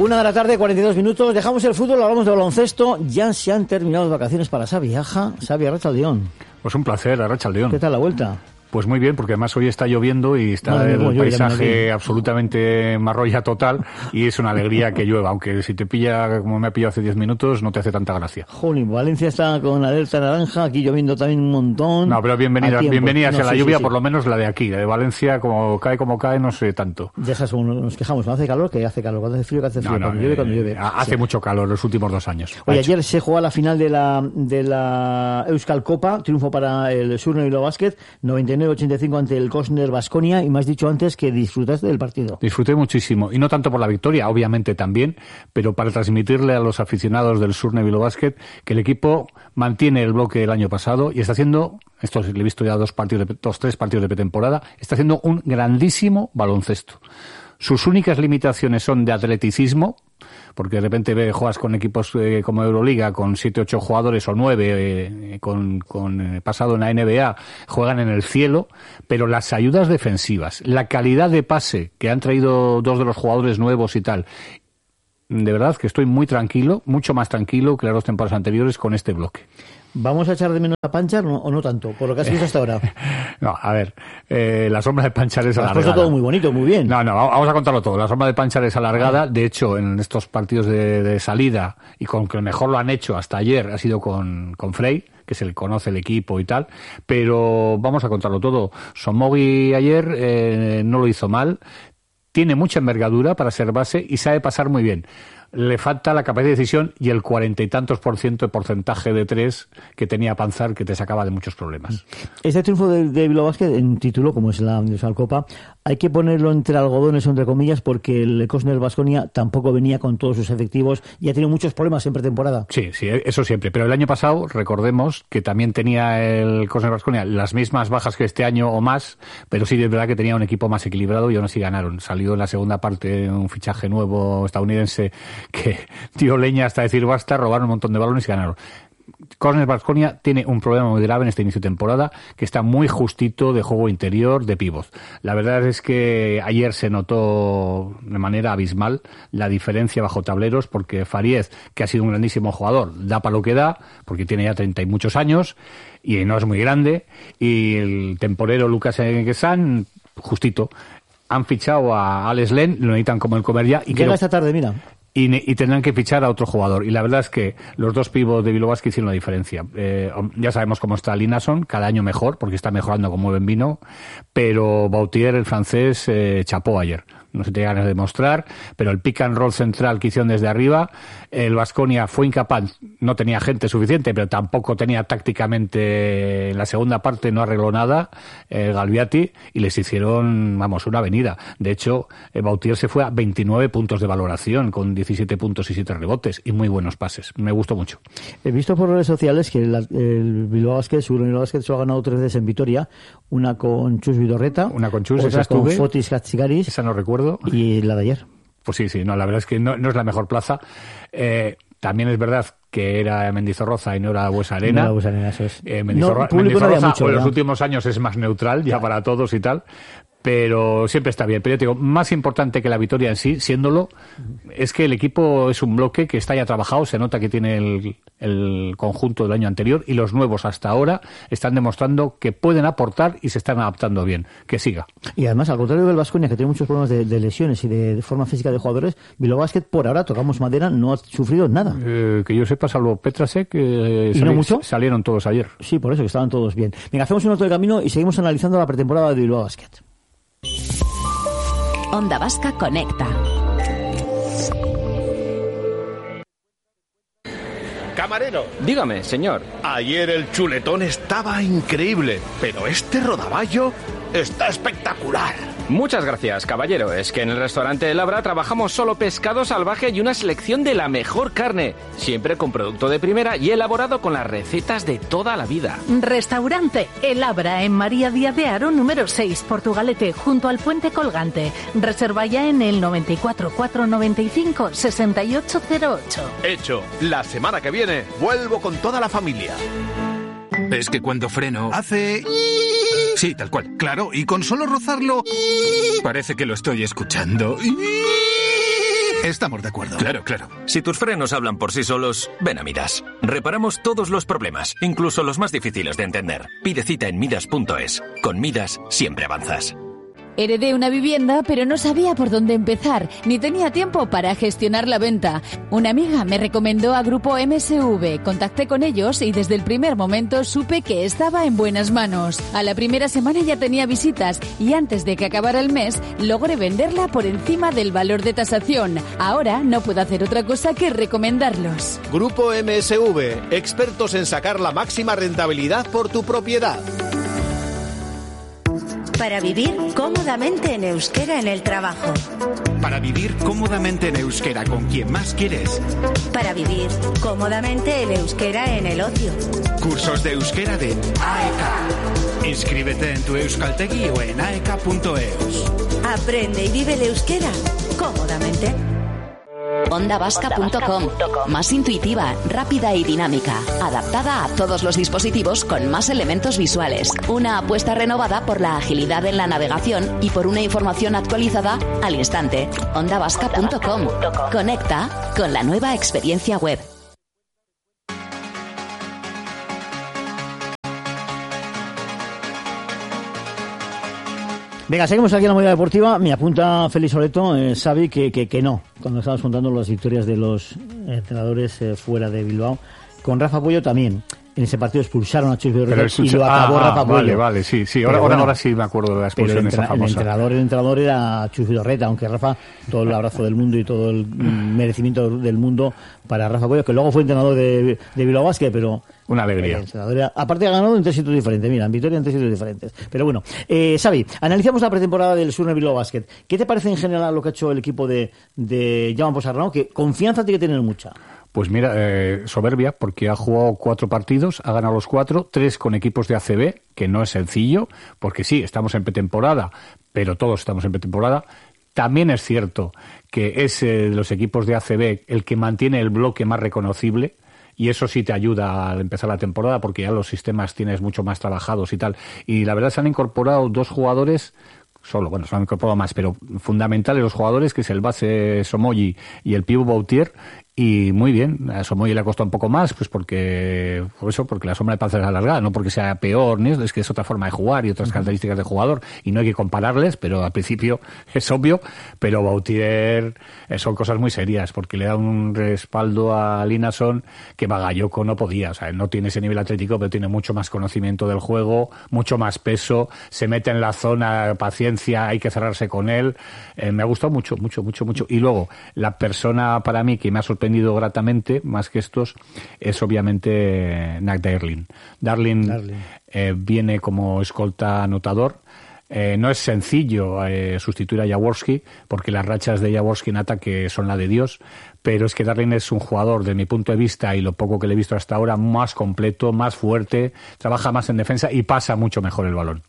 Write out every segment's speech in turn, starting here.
1:42 p.m. Dejamos el fútbol, hablamos de baloncesto. Ya se han terminado las vacaciones para Xavi Aja. Xavi, arratsaldeon. Pues un placer, arratsaldeon. ¿Qué tal la vuelta? Pues muy bien, porque además hoy está lloviendo y está el paisaje absolutamente marrolla total y es una alegría que llueva, aunque si te pilla como me ha pillado hace 10 minutos no te hace tanta gracia. Jolín, Valencia está con alerta naranja, aquí lloviendo también un montón. No, pero bienvenidas a la lluvia, por lo menos la de aquí, la de Valencia, como cae, no sé tanto. Ya sabes, nos quejamos, cuando hace calor, que hace calor, cuando hace frío, que hace frío, cuando llueve. Hace mucho calor los últimos 2 años. Oye, ayer se jugó la final de la Euskal Copa, triunfo para el Surne Bilbao Basket, 99-85 ante el Kosner Baskonia, y me has dicho antes que disfrutaste del partido. Disfruté muchísimo, y no tanto por la victoria, obviamente también, pero para transmitirle a los aficionados del Surne Bilbao Basket que el equipo mantiene el bloque del año pasado y está haciendo, esto le he visto ya 3 partidos de pretemporada, está haciendo un grandísimo baloncesto. Sus únicas limitaciones son de atleticismo, porque de repente juegas con equipos como Euroliga, con 7, 8 jugadores o 9, pasado en la NBA, juegan en el cielo, pero las ayudas defensivas, la calidad de pase que han traído 2 de los jugadores nuevos y tal, de verdad que estoy muy tranquilo, mucho más tranquilo que las 2 temporadas anteriores con este bloque. ¿Vamos a echar de menos a Panchar o no tanto, por lo que has visto hasta ahora? No, a ver, la sombra de Panchar es alargada. Has puesto todo muy bonito, muy bien. No, vamos a contarlo todo. La sombra de Panchar es alargada. De hecho, en estos partidos de salida, y con que mejor lo han hecho hasta ayer, ha sido con Frey, que se le conoce el equipo y tal. Pero vamos a contarlo todo. Somogi ayer no lo hizo mal. Tiene mucha envergadura para ser base y sabe pasar muy bien. Le falta la capacidad de decisión y el 40 y tantos % de porcentaje de 3 que tenía Panzar, que te sacaba de muchos problemas. Este triunfo de Bilbao Basket en título, como es la Euskal Copa, hay que ponerlo entre algodones o entre comillas, porque el Kosner Baskonia tampoco venía con todos sus efectivos y ha tenido muchos problemas en pretemporada. Sí, eso siempre. Pero el año pasado, recordemos que también tenía el Kosner Baskonia las mismas bajas que este año o más, pero sí es verdad que tenía un equipo más equilibrado y aún así ganaron. Salió en la segunda parte un fichaje nuevo estadounidense que dio leña hasta decir basta, robaron un montón de balones y ganaron. Kosner Baskonia tiene un problema muy grave en este inicio de temporada, que está muy justito de juego interior, de pívot. La verdad es que ayer se notó de manera abismal la diferencia bajo tableros, porque Fariez, que ha sido un grandísimo jugador, da para lo que da, porque tiene ya 30 y muchos años, y no es muy grande, y el temporero Lucas Engesan, justito. Han fichado a Alex Len, lo necesitan como el comer ya. Y llega esta tarde, mira. Y tendrán que fichar a otro jugador. Y la verdad es que los 2 pivots de Bilbao Basket hicieron la diferencia. Ya sabemos cómo está Linason, cada año mejor, porque está mejorando como buen vino. Pero Bautier, el francés, chapó ayer. No se tenía ganas de demostrar, pero el pick and roll central que hicieron desde arriba, el Baskonia fue incapaz, no tenía gente suficiente, pero tampoco tenía tácticamente, en la segunda parte no arregló nada, Galviati, y les hicieron, una avenida. De hecho, Bautier se fue a 29 puntos de valoración, con 17 puntos y 7 rebotes, y muy buenos pases. Me gustó mucho. He visto por redes sociales que el Bilbao Basket, Bilbao Basket, se lo ha ganado 3 veces en Vitoria, una con Chus Vidorreta, una con Chus, otra con Fotis Katsigaris, esa no recuerdo. Y la de ayer. Pues sí, la verdad es que no es la mejor plaza. También es verdad que era Mendizorroza y no era Buesa Arena. No era Buesa Arena, eso es. Mendizorroza en los últimos años es más neutral, ya para todos y tal. Pero siempre está bien. Pero yo te digo, más importante que la victoria en sí, siéndolo, es que el equipo es un bloque que está ya trabajado, se nota que tiene el conjunto del año anterior, y los nuevos hasta ahora están demostrando que pueden aportar y se están adaptando bien. Que siga. Y además, al contrario del Baskonia, que tiene muchos problemas de lesiones y de forma física de jugadores, Bilbao Basket, por ahora, tocamos madera, no ha sufrido nada. Que yo sepa, salvo Petrasek, salieron todos ayer. Sí, por eso, que estaban todos bien. Venga, hacemos un otro de camino y seguimos analizando la pretemporada de Bilbao Basket. Onda Vasca Conecta. Camarero. Dígame, señor. Ayer el chuletón estaba increíble, pero este rodaballo está espectacular. Muchas gracias, caballero. Es que en el restaurante El Abra trabajamos solo pescado salvaje y una selección de la mejor carne, siempre con producto de primera y elaborado con las recetas de toda la vida. Restaurante El Abra en María Díaz de Haro, número 6, Portugalete, junto al Puente Colgante. Reserva ya en el 94 495 6808. Hecho. La semana que viene vuelvo con toda la familia. Es que cuando freno hace... Sí, tal cual, claro, y con solo rozarlo parece que lo estoy escuchando. Estamos de acuerdo. Claro, claro. Si tus frenos hablan por sí solos, ven a Midas. Reparamos todos los problemas, incluso los más difíciles de entender. Pide cita en Midas.es. Con Midas siempre avanzas. Heredé una vivienda, pero no sabía por dónde empezar, ni tenía tiempo para gestionar la venta. Una amiga me recomendó a Grupo MSV. Contacté con ellos y desde el primer momento supe que estaba en buenas manos. A la primera semana ya tenía visitas y antes de que acabara el mes logré venderla por encima del valor de tasación. Ahora no puedo hacer otra cosa que recomendarlos. Grupo MSV, expertos en sacar la máxima rentabilidad por tu propiedad. Para vivir cómodamente en euskera en el trabajo. Para vivir cómodamente en euskera con quien más quieres. Para vivir cómodamente en euskera en el ocio. Cursos de euskera de AEK. Inscríbete en tu Euskaltegi o en aek.eus. Aprende y vive el euskera cómodamente. OndaVasca.com. Más intuitiva, rápida y dinámica. Adaptada a todos los dispositivos con más elementos visuales. Una apuesta renovada por la agilidad en la navegación y por una información actualizada al instante. OndaVasca.com. Conecta con la nueva experiencia web. Venga, seguimos aquí en la movida deportiva. Me apunta Félix Soleto, Xavi, que no, cuando estábamos contando las victorias de los entrenadores fuera de Bilbao. Con Rafa Puello también. En ese partido expulsaron a Chus Vidorreta y lo acabó Rafa Puello. Vale, sí. Ahora sí me acuerdo de la expulsión esa famosa. El entrenador era Chus Vidorreta, aunque Rafa, todo el abrazo del mundo y todo el merecimiento del mundo para Rafa Puello, que luego fue entrenador de Bilbao Basket, pero... Una alegría. Aparte ha ganado en 3 sitios diferentes, mira, en victoria en 3 sitios diferentes. Pero bueno, Xavi, analizamos la pretemporada del Surne Bilbao Basket. ¿Qué te parece en general lo que ha hecho el equipo de Jaume Posarnau? Que confianza tiene que tener mucha. Pues mira, soberbia, porque ha jugado 4 partidos, ha ganado los 4, 3 con equipos de ACB, que no es sencillo, porque sí, estamos en pretemporada, pero todos estamos en pretemporada. También es cierto que es de los equipos de ACB el que mantiene el bloque más reconocible, y eso sí te ayuda al empezar la temporada, porque ya los sistemas tienes mucho más trabajados y tal. Y la verdad se han incorporado 2 jugadores... se han incorporado más, pero fundamentales los jugadores, que es el base Somoyi y el pívot Bautier, y muy bien. A Somoyi le ha costado un poco más, pues porque la sombra de Panzer es alargada, no porque sea peor, ni es que es otra forma de jugar y otras características de jugador, y no hay que compararles, pero al principio es obvio. Pero Bautier son cosas muy serias, porque le da un respaldo a Linason que Bagayoko no podía. O sea, no tiene ese nivel atlético, pero tiene mucho más conocimiento del juego, mucho más peso, se mete en la zona, paciencia, hay que cerrarse con él. Me ha gustado mucho. Y luego, la persona para mí que me ha sorprendido gratamente, más que estos, es obviamente Nat Darling. Viene como escolta anotador. No es sencillo sustituir a Jaworski, porque las rachas de Jaworski en ataque son la de Dios, pero es que Darling es un jugador, de mi punto de vista, y lo poco que le he visto hasta ahora, más completo, más fuerte, trabaja más en defensa y pasa mucho mejor el balón.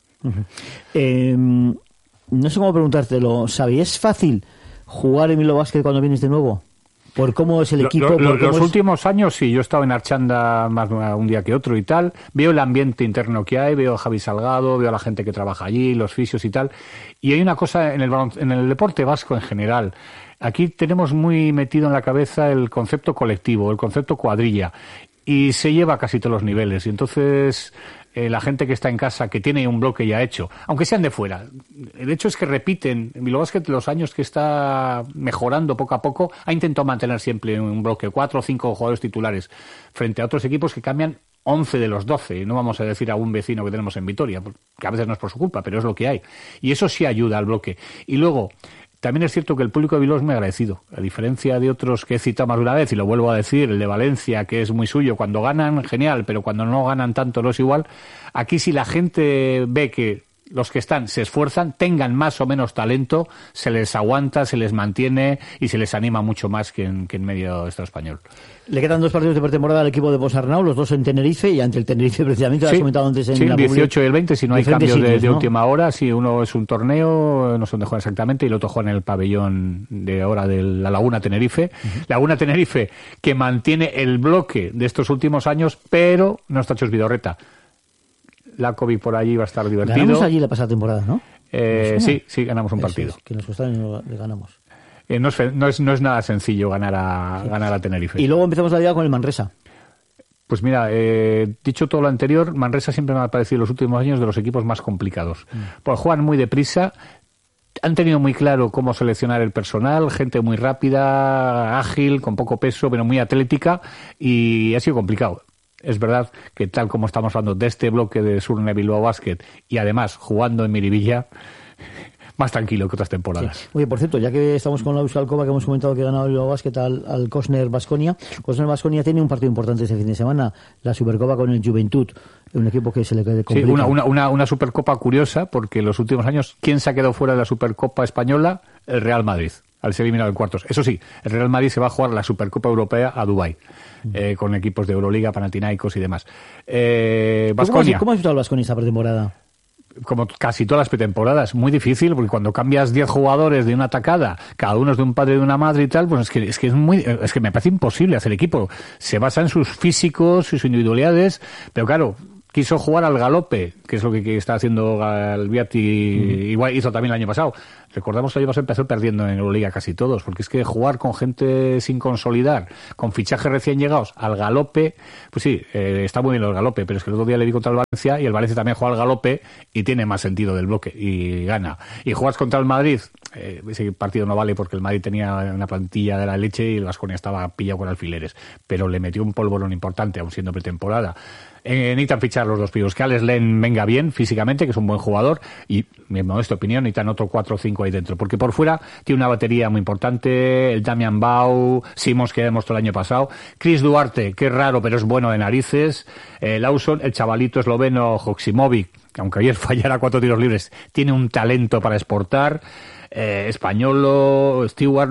No sé cómo preguntártelo, Xavi, ¿es fácil jugar en Bilbao Basket cuando vienes de nuevo? ¿Por cómo es el equipo? Los últimos años sí, yo he estado en Archanda más un día que otro y tal, veo el ambiente interno que hay, veo a Javi Salgado, veo a la gente que trabaja allí, los fisios y tal, y hay una cosa en el deporte vasco en general. Aquí tenemos muy metido en la cabeza el concepto colectivo, el concepto cuadrilla, y se lleva a casi todos los niveles, y entonces... la gente que está en casa, que tiene un bloque ya hecho, aunque sean de fuera. El hecho es que repiten. Bilbao Basket, los años que está mejorando poco a poco, ha intentado mantener siempre un bloque, 4 o 5 jugadores titulares, frente a otros equipos que cambian 11 de los 12. Y no vamos a decir a un vecino que tenemos en Vitoria, que a veces no es por su culpa, pero es lo que hay. Y eso sí ayuda al bloque. Y luego... también es cierto que el público de Bilbao es muy agradecido, a diferencia de otros que he citado más de una vez, y lo vuelvo a decir, el de Valencia, que es muy suyo, cuando ganan, genial, pero cuando no ganan tanto no es igual. Aquí si la gente ve que los que están se esfuerzan, tengan más o menos talento, se les aguanta, se les mantiene y se les anima mucho más que en medio de Estado español. Le quedan 2 partidos de pretemporada al equipo de Posarnau, los 2 en Tenerife, y ante el Tenerife precisamente, lo has comentado antes en la el 18 y el 20, si no hay cambio sitios, de última hora, si uno es un torneo, no sé dónde juegan exactamente, y el otro juega en el pabellón de ahora de la Laguna Tenerife. Laguna Tenerife, que mantiene el bloque de estos últimos años, pero no está Chus Vidorreta. La COVID por allí va a estar divertido. Ganamos allí la pasada temporada, ¿no? Sí, ganamos un partido. Es, que nos costó y le ganamos. No es nada sencillo ganar a Tenerife. Y luego empezamos la liga con el Manresa. Pues mira, dicho todo lo anterior, Manresa siempre me ha parecido en los últimos años de los equipos más complicados. Pues juegan muy deprisa, han tenido muy claro cómo seleccionar el personal, gente muy rápida, ágil, con poco peso, pero muy atlética, y ha sido complicado. Es verdad que tal como estamos hablando de este bloque de Surne Bilbao Basket y además jugando en Miribilla, más tranquilo que otras temporadas. Sí. Oye, por cierto, ya que estamos con la Euskal Copa, que hemos comentado que ha ganado el Bilbao Basket al Cosner Baskonia, Cosner Baskonia tiene un partido importante este fin de semana, la Supercopa con el Juventud, un equipo que se le complica. Sí, una Supercopa curiosa, porque en los últimos años, ¿quién se ha quedado fuera de la Supercopa española? El Real Madrid, al ser eliminado en cuartos. Eso sí, el Real Madrid se va a jugar la Supercopa Europea a Dubái, con equipos de Euroliga, Panathinaikos y demás. Baskonia. ¿Cómo has visto al Baskonia esta pretemporada? Como casi todas las pretemporadas, muy difícil, porque cuando cambias 10 jugadores de una atacada, cada uno es de un padre y de una madre y tal, pues es que me parece imposible hacer equipo. Se basa en sus físicos, sus individualidades, pero claro, quiso jugar al galope, que es lo que está haciendo Galbiati, igual hizo también el año pasado. Recordamos que el año pasado empezó perdiendo en Euroliga casi todos, porque es que jugar con gente sin consolidar, con fichajes recién llegados, al galope, pues sí, está muy bien el galope, pero es que el otro día le vi contra el Valencia, y el Valencia también juega al galope, y tiene más sentido del bloque, y gana. Y juegas contra el Madrid, ese partido no vale porque el Madrid tenía una plantilla de la leche y el Baskonia estaba pillado con alfileres, pero le metió un polvorón importante, aun siendo pretemporada. Necesitan fichar los dos pibos, que Alex Len venga bien físicamente, que es un buen jugador, y mi modesta opinión, necesitan otro 4 o 5 ahí dentro, porque por fuera tiene una batería muy importante, el Damian Bau, Simons, que ya demostró el año pasado, Chris Duarte, que es raro pero es bueno de narices, Lawson, el chavalito esloveno Joksimovic, que aunque ayer fallara 4 tiros libres, tiene un talento para exportar, Españolo, Stewart,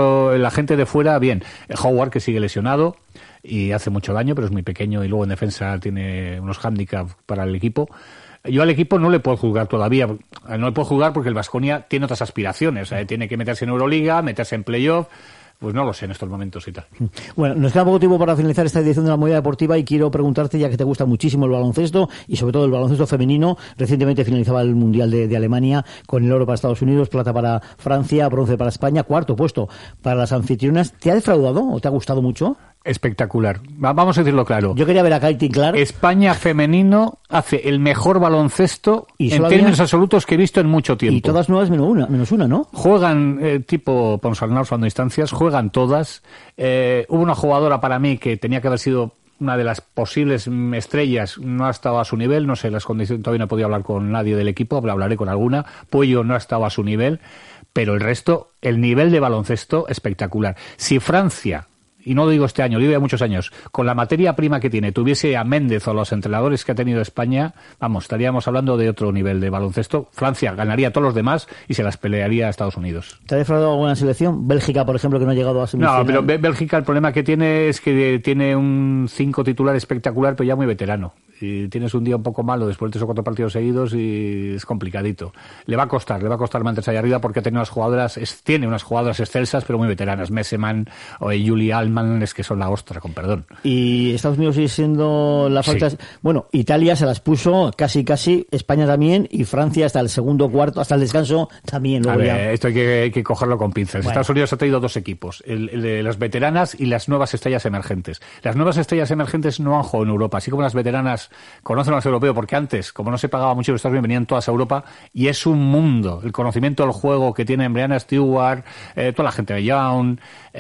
la gente de fuera, bien, Howard, que sigue lesionado y hace mucho daño, pero es muy pequeño y luego en defensa tiene unos hándicaps para el equipo. Yo al equipo no le puedo juzgar todavía, no le puedo juzgar porque el Baskonia tiene otras aspiraciones, tiene que meterse en Euroliga, meterse en playoff. Pues no lo sé en estos momentos y tal. Bueno, nos queda poco tiempo para finalizar esta edición de la Movida Deportiva y quiero preguntarte, ya que te gusta muchísimo el baloncesto y sobre todo el baloncesto femenino, recientemente finalizaba el Mundial de Alemania con el oro para Estados Unidos, plata para Francia, bronce para España, cuarto puesto para las anfitrionas. ¿Te ha defraudado o te ha gustado mucho? Espectacular. Vamos a decirlo claro. Yo quería ver a Caitlin Clark. España femenino hace el mejor baloncesto en términos absolutos que he visto en mucho tiempo. Y todas nuevas menos una, ¿no? Juegan tipo Ponsarnau usando distancias, juegan todas. Hubo una jugadora para mí que tenía que haber sido una de las posibles estrellas, no ha estado a su nivel, no sé las condiciones, todavía no he podido hablar con nadie del equipo, hablaré con alguna. Puello no ha estado a su nivel, pero el resto, el nivel de baloncesto espectacular. Si Francia, y no lo digo este año, lo digo ya muchos años, con la materia prima que tiene, tuviese a Méndez o los entrenadores que ha tenido España, vamos, estaríamos hablando de otro nivel de baloncesto. Francia ganaría a todos los demás y se las pelearía a Estados Unidos. ¿Te ha defraudado alguna selección? Bélgica, por ejemplo, que no ha llegado a semifinal. No, pero Bélgica el problema que tiene es que tiene un 5 titular espectacular, pero ya muy veterano. Y tienes un día un poco malo después de 3 o 4 partidos seguidos y es complicadito. Le va a costar mantenerse ahí arriba porque tiene unas jugadoras excelsas pero muy veteranas. Messeman o Julie Allman es que son la ostra, con perdón. Y Estados Unidos sigue siendo la falta. Sí. Bueno, Italia se las puso casi, España también y Francia hasta el segundo cuarto, hasta el descanso también. Luego esto hay que cogerlo con pinzas. Bueno. Estados Unidos ha traído 2 equipos, el de las veteranas y las nuevas estrellas emergentes. Las nuevas estrellas emergentes no han jugado en Europa, así como las veteranas conocen a los europeos, porque antes, como no se pagaba mucho los Estados Unidos, venían todas a Europa y es un mundo. El conocimiento del juego que tienen Brianna Stewart, toda la gente de Young,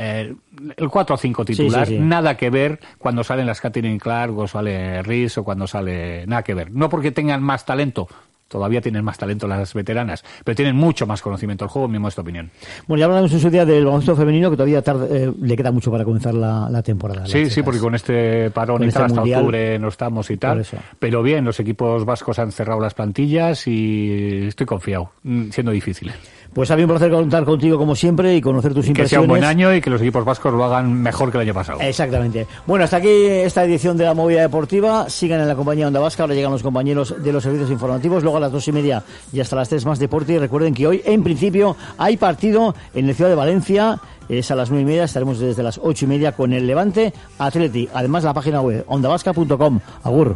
el 4 o 5 titular, sí. Nada que ver cuando salen las Caitlin Clark o sale Reese o cuando sale... Nada que ver. No porque tengan más talento, todavía tienen más talento las veteranas, pero tienen mucho más conocimiento del juego, en mi modesta opinión. Bueno, ya hablamos en su día del baloncesto femenino, que todavía le queda mucho para comenzar la temporada. Sí, porque con este parón y tal, hasta octubre no estamos y tal. Pero bien, los equipos vascos han cerrado las plantillas y estoy confiado, siendo difícil. Pues ha sido un placer contar contigo como siempre y conocer tus impresiones. Que sea un buen año y que los equipos vascos lo hagan mejor que el año pasado. Exactamente. Bueno, hasta aquí esta edición de la Movida Deportiva. Sigan en la compañía Onda Vasca. Ahora llegan los compañeros de los servicios informativos. Luego a las 2:30 y hasta las 3 más deporte. Y recuerden que hoy, en principio, hay partido en la ciudad de Valencia. Es a las 9:30. Estaremos desde las 8:30 con el Levante Athletic. Además, la página web ondavasca.com. Agur.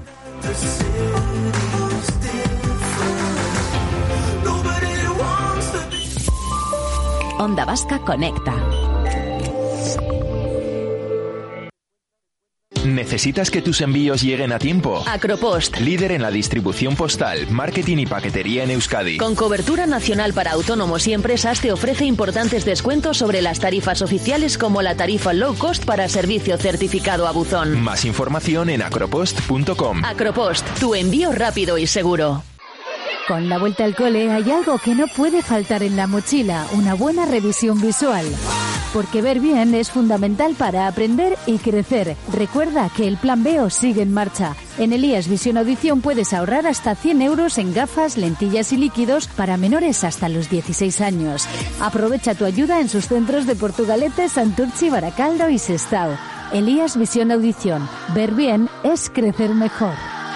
Onda Vasca Conecta. ¿Necesitas que tus envíos lleguen a tiempo? Acropost. Líder en la distribución postal, marketing y paquetería en Euskadi. Con cobertura nacional para autónomos y empresas te ofrece importantes descuentos sobre las tarifas oficiales como la tarifa low cost para servicio certificado a buzón. Más información en acropost.com. Acropost, tu envío rápido y seguro. Con la vuelta al cole hay algo que no puede faltar en la mochila, una buena revisión visual. Porque ver bien es fundamental para aprender y crecer. Recuerda que el Plan Veo sigue en marcha. En Elías Visión Audición puedes ahorrar hasta 100 euros en gafas, lentillas y líquidos para menores hasta los 16 años. Aprovecha tu ayuda en sus centros de Portugalete, Santurchi, Baracaldo y Sestao. Elías Visión Audición. Ver bien es crecer mejor.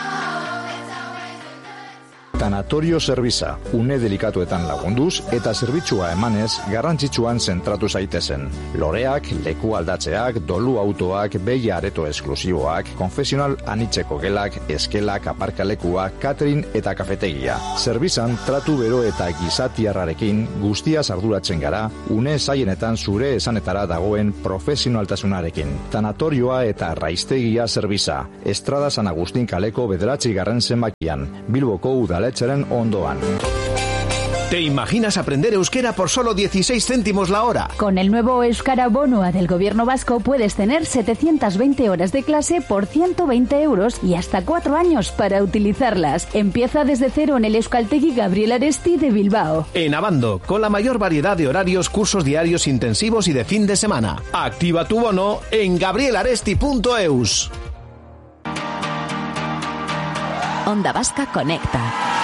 Tanatorio Zerbitza, une delikatuetan lagunduz eta zerbitzua emanez garrantzitsuan zentratu zaitezen. Loreak, leku aldatzeak, dolu autoak, behi areto esklusiboak, konfesional anitzeko gelak, eskelak, aparkalekuak, catering eta kafetegia. Zerbitzan tratu bero eta gizatiarrarekin guztiaz arduratzen gara, une zaienetan zure esanetara dagoen profesionaltasunarekin. Tanatorioa eta raiztegia Zerbitza, Estrada San Agustin kaleko 9. zenbakian, Bilboko udale ondoan. ¿Te imaginas aprender euskera por solo 16 céntimos la hora? Con el nuevo Euskara Bonua del Gobierno Vasco puedes tener 720 horas de clase por 120 euros y hasta 4 años para utilizarlas. Empieza desde cero en el Euskaltegi Gabriel Aresti de Bilbao. En Abando, con la mayor variedad de horarios, cursos diarios intensivos y de fin de semana. Activa tu bono en gabrielaresti.eus. Onda Vasca Conecta.